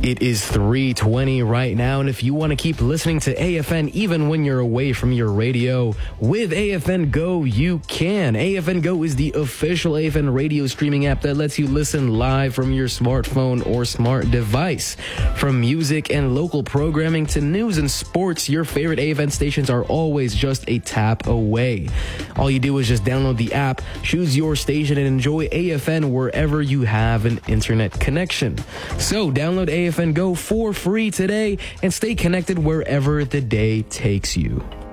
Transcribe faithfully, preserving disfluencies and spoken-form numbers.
It is three twenty right now, and if you want to keep listening to A F N even when you're away from your radio, with A F N Go, you can. A F N Go is the official A F N radio streaming app that lets you listen live from your smartphone or smart device. From music and local programming to news and sports, your favorite A F N stations are always just a tap away. All you do is just download the app, choose your station, and enjoy A F N wherever you have an internet connection. So download A F N Go for free today and stay connected wherever the day takes you.